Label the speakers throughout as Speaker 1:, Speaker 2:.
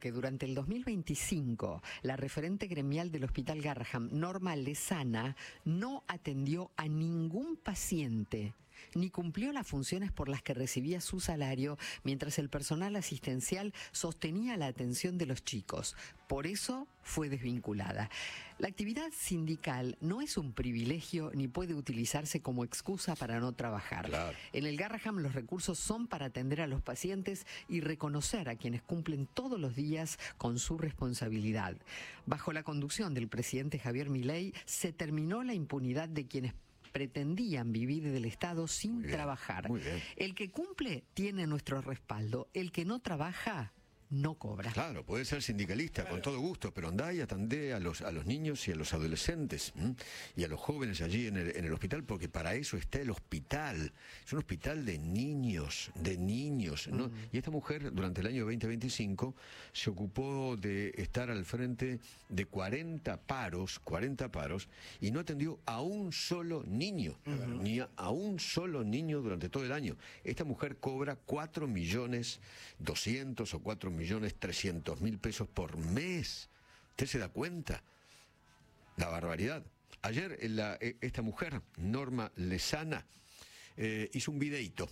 Speaker 1: que durante el 2025 la referente gremial del Hospital Garrahan, Norma Lezana, no atendió a ningún paciente ni cumplió las funciones por las que recibía su salario mientras el personal asistencial sostenía la atención de los chicos. Por eso fue desvinculada. La actividad sindical no es un privilegio ni puede utilizarse como excusa para no trabajar.
Speaker 2: Claro.
Speaker 1: En el Garrahan los recursos son para atender a los pacientes y reconocer a quienes cumplen todos los días con su responsabilidad. Bajo la conducción del presidente Javier Milei se terminó la impunidad de quienes pretendían vivir del Estado sin trabajar.
Speaker 2: Muy bien.
Speaker 1: El que cumple tiene nuestro respaldo, el que no trabaja no cobra.
Speaker 2: Claro, puede ser sindicalista, con todo gusto, pero andá y atendé a los niños y a los adolescentes y a los jóvenes allí en el hospital, porque para eso está el hospital. Es un hospital de niños, ¿no? Y esta mujer, durante el año 2025, se ocupó de estar al frente de 40 paros, y no atendió a un solo niño, ni a un solo niño durante todo el año. Esta mujer cobra 4.200.000 o 4.300.000 pesos por mes. ¿Usted se da cuenta? La barbaridad. Ayer esta mujer, Norma Lezana, hizo un videíto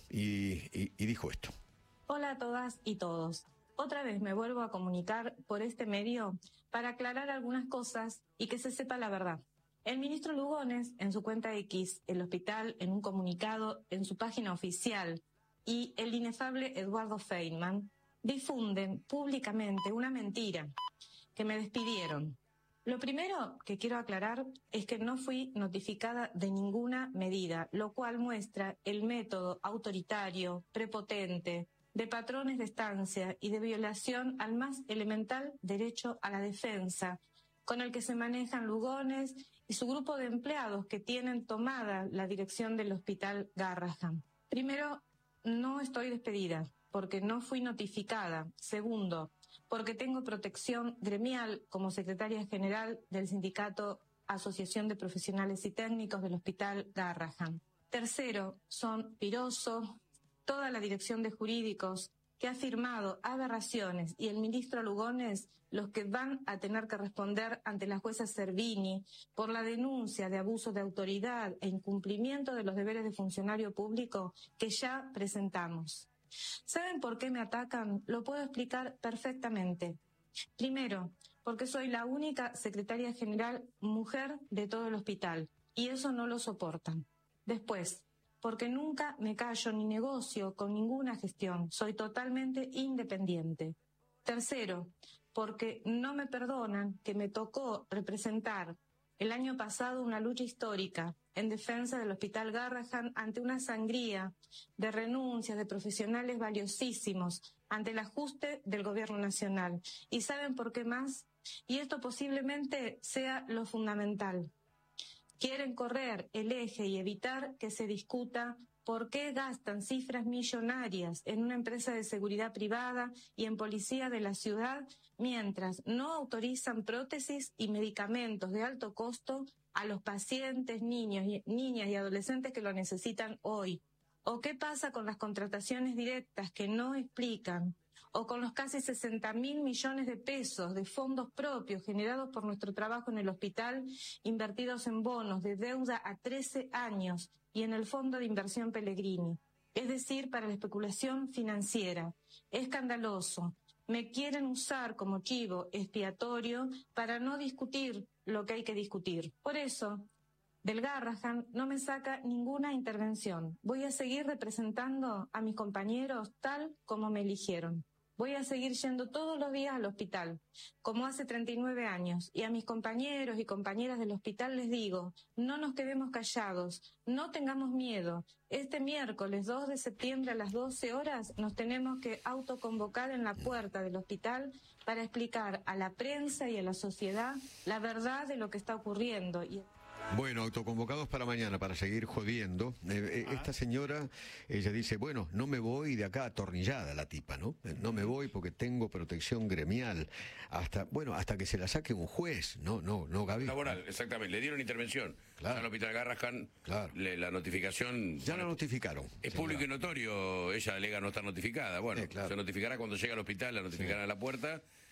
Speaker 2: y dijo esto.
Speaker 3: Hola a todas y todos. Otra vez me vuelvo a comunicar por este medio para aclarar algunas cosas y que se sepa la verdad. El ministro Lugones, en su cuenta X, el hospital, en un comunicado, en su página oficial, y el inefable Eduardo Feynman, difunden públicamente una mentira, que me despidieron. Lo primero que quiero aclarar es que no fui notificada de ninguna medida, lo cual muestra el método autoritario, prepotente, de patrones de estancia y de violación al más elemental derecho a la defensa, con el que se manejan Lugones y su grupo de empleados que tienen tomada la dirección del Hospital Garrahan. Primero, no estoy despedida, porque no fui notificada. Segundo, porque tengo protección gremial como secretaria general del sindicato Asociación de Profesionales y Técnicos del Hospital Garrahan. Tercero, son Piroso, toda la dirección de jurídicos que ha firmado aberraciones y el ministro Lugones los que van a tener que responder ante la jueza Servini por la denuncia de abuso de autoridad e incumplimiento de los deberes de funcionario público que ya presentamos. ¿Saben por qué me atacan? Lo puedo explicar perfectamente. Primero, porque soy la única secretaria general mujer de todo el hospital, y eso no lo soportan. Después, porque nunca me callo ni negocio con ninguna gestión, soy totalmente independiente. Tercero, porque no me perdonan que me tocó representar el año pasado una lucha histórica en defensa del Hospital Garrahan ante una sangría de renuncias de profesionales valiosísimos ante el ajuste del gobierno nacional. ¿Y saben por qué más? Y esto posiblemente sea lo fundamental. Quieren correr el eje y evitar que se discuta por qué gastan cifras millonarias en una empresa de seguridad privada y en policía de la ciudad, mientras no autorizan prótesis y medicamentos de alto costo a los pacientes, niñas y adolescentes que lo necesitan hoy. ¿O qué pasa con las contrataciones directas que no explican? ¿O con los casi 60.000 millones de pesos de fondos propios generados por nuestro trabajo en el hospital, invertidos en bonos de deuda a 13 años y en el Fondo de Inversión Pellegrini? Es decir, para la especulación financiera. Escandaloso. Me quieren usar como chivo expiatorio para no discutir lo que hay que discutir. Por eso, del Garrahan no me saca ninguna intervención. Voy a seguir representando a mis compañeros tal como me eligieron. Voy a seguir yendo todos los días al hospital, como hace 39 años. Y a mis compañeros y compañeras del hospital les digo, no nos quedemos callados, no tengamos miedo. Este miércoles 2 de septiembre a las 12 horas nos tenemos que autoconvocar en la puerta del hospital para explicar a la prensa y a la sociedad la verdad de lo que está ocurriendo.
Speaker 2: Bueno, autoconvocados para mañana, para seguir jodiendo. Esta señora, ella dice, bueno, no me voy de acá, atornillada la tipa, ¿no? No me voy porque tengo protección gremial. Hasta que se la saque un juez. No, Gaby.
Speaker 4: Laboral, exactamente. Le dieron intervención.
Speaker 2: Claro.
Speaker 4: Al Hospital Garrahan,
Speaker 2: claro.
Speaker 4: La notificación...
Speaker 2: Ya la notificaron.
Speaker 4: Es
Speaker 2: sí,
Speaker 4: público
Speaker 2: claro.
Speaker 4: y notorio, ella alega no estar notificada. Bueno,
Speaker 2: claro.
Speaker 4: Se notificará cuando llegue al hospital, la notificarán a la puerta